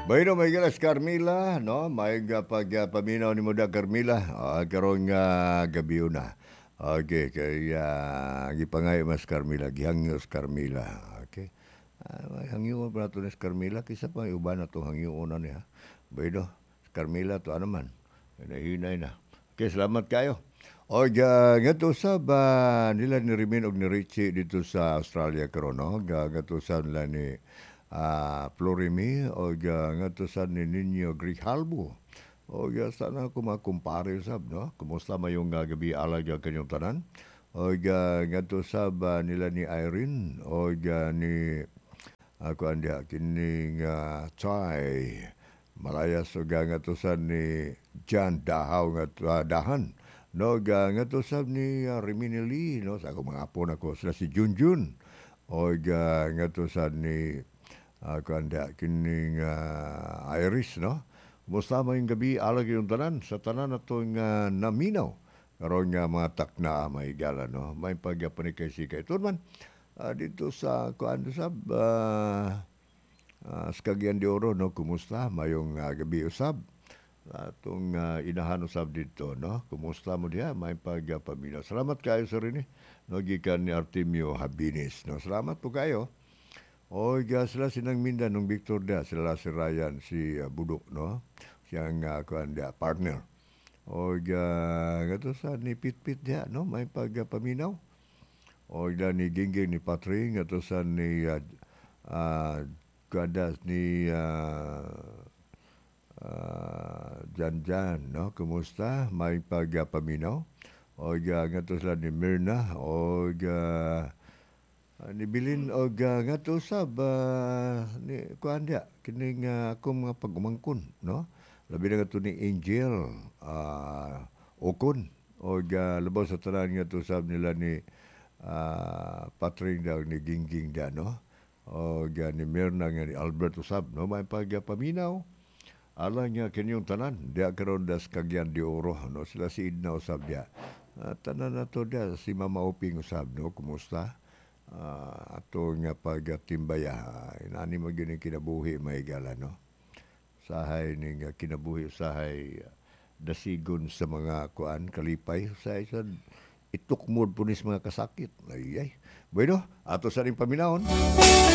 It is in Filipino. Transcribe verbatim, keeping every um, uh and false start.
Bueno, may galas Carmila, no? May pag uh, paminaw ni mo da Carmila, uh, karon nga gabi na. Okay, kaya uh, gipangay mas Carmila, gihangyos Carmila. Okay. Uh, hangyo pa nato ni Carmila, kisa pa uban na to hangyo na niya. Bueno, Carmila to ano man. Hinahinay na. Okay, salamat kayo. O ga nga to sa ba nila ni Rimin og ni Richie dito sa Australia karon no? Ga nga to sa nila ni uh, Florimi o uh, nga to sa ni Nino Grijalbo. O uh, sana ko makumpare sab no. Kumusta mayong uh, gabi alag uh, kanyang tanan? O uh, nga to sa ba nila ni Irene o uh, ni ako andi kini nga Chai malayas o uh, nga to sa ni Jan Dahaw nga uh, dahan. No, ga nga to sab ni uh, Rimini Lee, no, sa ako mga apo na ko, sila si Junjun. O ga nga to sab ni uh, kanda kining uh, Iris, no? Musta mo yung gabi alag yung tanan sa tanan na itong uh, naminaw. Karoon nga mga takna may gala, no? May pagyapan ni kay Sika. Ito man, uh, dito sa kuan sab uh, uh, sa Cagayan de Oro, no? Kumusta? Mayong uh, gabi usab atong uh, inahan usab dito, no? Kumusta mo diha? May pagpaminaw. Salamat kayo sa rin eh. No, gikan ni Artemio Habinis. No, salamat po kayo. O ga sila sinang minda nung Victor da, sila si Ryan, si uh, Budok, no? Siyang uh, kuan dia, partner. O ga gato sa ni Pit-Pit dia, no? May pagpaminaw. O ga ni Gingging ni Patring, gato sa ni uh, uh, kuandas ni uh, uh, Jan Jan, no? Kumusta? May pagpaminaw. O ga nga to sila ni Mirna. O ga uh, ni Bilin. O ga nga to sab uh, ni kuan dia. Kining uh, akong mga pagumangkon, no? Labi na nga to ni Angel uh, Okon. O ga labaw sa tanan nga to sab nila ni uh, Patring daw ni Gingging da, no? O ga ni Mirna nga ni Albert usab, no? May pagpaminaw. Alang niya kanyang tanan, dia karon das Cagayan de Oro, no? Sila si Idna usab dia. Uh, tanan na to dia, si Mama Uping usab, no? Kumusta? Uh, ato nga pagtimbaya, inani mo yun yung kinabuhi, may gala, no? Sahay ni nga kinabuhi, sahay dasigon sa mga kuan, kalipay, sahay sa itukmod punis mga kasakit. Ay, ay. Bueno, ato sa rin paminahon.